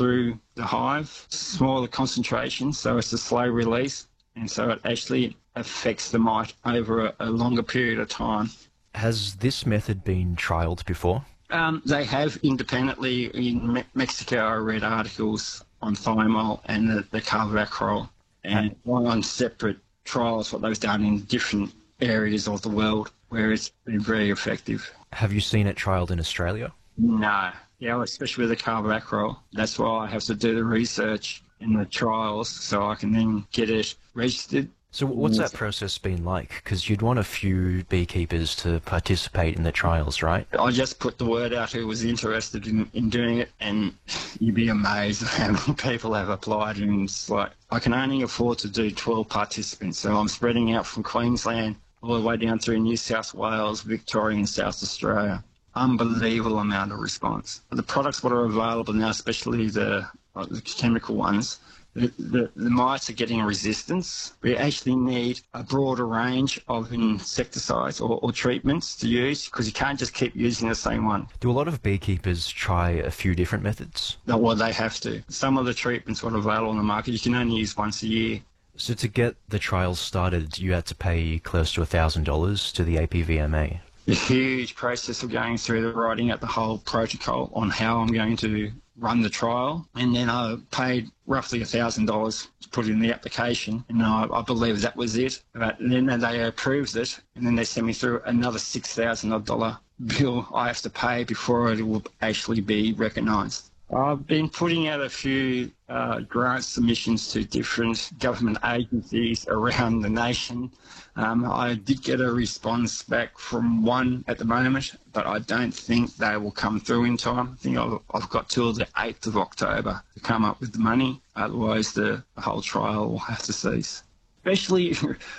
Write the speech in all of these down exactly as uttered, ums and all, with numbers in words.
through the hive, smaller concentrations, so it's a slow release, and so it actually affects the mite over a, a longer period of time. Has this method been trialled before? Um, they have independently. In Me- Mexico, I read articles on thiamol and the, the carbapenem, and on separate trials what they've done in different areas of the world where it's been very effective. Have you seen it trialled in Australia? No. Yeah, especially with the carbapenem. That's why I have to do the research and the trials so I can then get it registered. So what's that process been like? Because you'd want a few beekeepers to participate in the trials, right? I just put the word out who was interested in, in doing it, and you'd be amazed how many people have applied. And it's like, I can only afford to do twelve participants, so I'm spreading out from Queensland all the way down through New South Wales, Victoria and South Australia. Unbelievable amount of response. The products that are available now, especially the, uh, the chemical ones, The, the, the mites are getting a resistance. We actually need a broader range of insecticides or, or treatments to use, because you can't just keep using the same one. Do a lot of beekeepers try a few different methods? No, well, they have to. Some of the treatments that are available on the market, you can only use once a year. So to get the trials started, you had to pay close to one thousand dollars to the A P V M A. The huge process of going through the writing out the whole protocol on how I'm going to run the trial, and then I paid roughly one thousand dollars to put in the application, and I, I believe that was it. But then they approved it, and then they sent me through another six thousand dollars bill I have to pay before it will actually be recognised. I've been putting out a few uh, grant submissions to different government agencies around the nation. Um, I did get a response back from one at the moment, but I don't think they will come through in time. I think I've, I've got till the eighth of October to come up with the money. Otherwise, the, the whole trial will have to cease. Especially,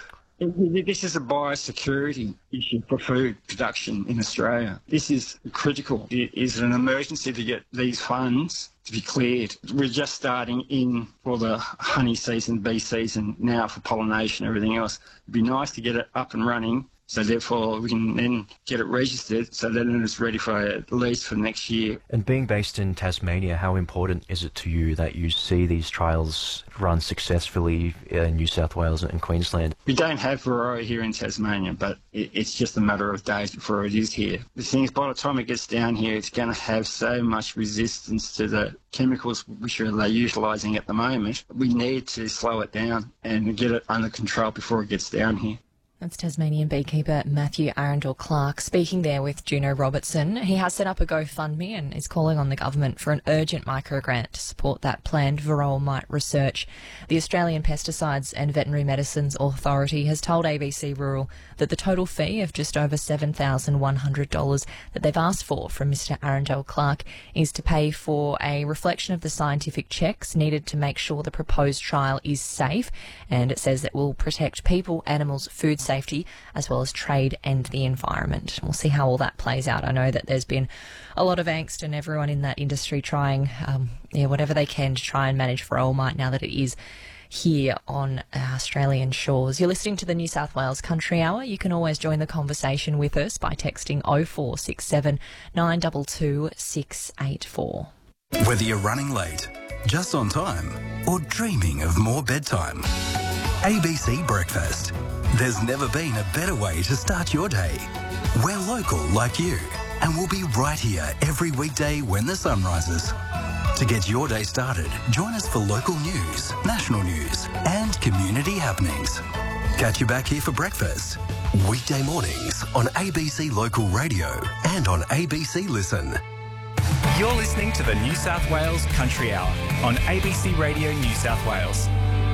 this is a biosecurity issue for food production in Australia. This is critical. It is an emergency to get these funds to be cleared. We're just starting in for the honey season, bee season now for pollination and everything else. It'd be nice to get it up and running, so therefore we can then get it registered, so then it's ready for at least for next year. And being based in Tasmania, how important is it to you that you see these trials run successfully in New South Wales and Queensland? We don't have Varroa here in Tasmania, but it, it's just a matter of days before it is here. The thing is, by the time it gets down here, it's going to have so much resistance to the chemicals which are they utilising at the moment. We need to slow it down and get it under control before it gets down here. That's Tasmanian beekeeper Matthew Arundel-Clark speaking there with Juno Robertson. He has set up a GoFundMe and is calling on the government for an urgent microgrant to support that planned varroa mite research. The Australian Pesticides and Veterinary Medicines Authority has told A B C Rural that the total fee of just over seven thousand one hundred dollars that they've asked for from Mister Arundel-Clark is to pay for a reflection of the scientific checks needed to make sure the proposed trial is safe, and it says it will protect people, animals, food safety, safety, as well as trade and the environment. We'll see how all that plays out. I know that there's been a lot of angst and everyone in that industry trying um, yeah, whatever they can to try and manage varroa mite now that it is here on uh, Australian shores. You're listening to the New South Wales Country Hour. You can always join the conversation with us by texting oh four six seven, nine two two, six eight four. Whether you're running late, just on time, or dreaming of more bedtime, A B C Breakfast. There's never been a better way to start your day. We're local like you, and we'll be right here every weekday when the sun rises. To get your day started, join us for local news, national news, and community happenings. Catch you back here for breakfast, weekday mornings on A B C Local Radio and on A B C Listen. You're listening to the New South Wales Country Hour on A B C Radio New South Wales.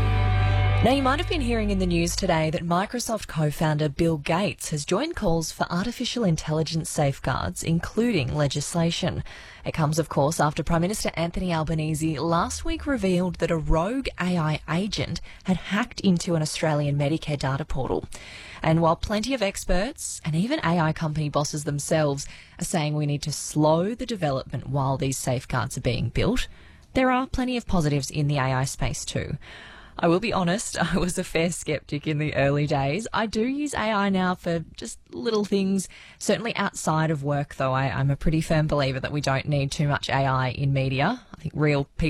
Now, you might have been hearing in the news today that Microsoft co-founder Bill Gates has joined calls for artificial intelligence safeguards, including legislation. It comes, of course, after Prime Minister Anthony Albanese last week revealed that a rogue A I agent had hacked into an Australian Medicare data portal. And while plenty of experts and even A I company bosses themselves are saying we need to slow the development while these safeguards are being built, there are plenty of positives in the A I space too. I will be honest, I was a fair sceptic in the early days. I do use A I now for just little things, certainly outside of work, though I, I'm a pretty firm believer that we don't need too much A I in media. I think real people